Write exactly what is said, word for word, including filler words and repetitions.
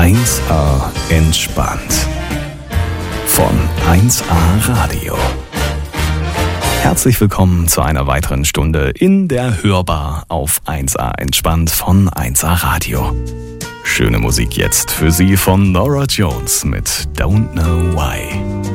eins A entspannt von eins A Radio. Herzlich willkommen zu einer weiteren Stunde in der Hörbar auf eins A entspannt von eins A Radio. Schöne Musik jetzt für Sie von Norah Jones mit Don't Know Why.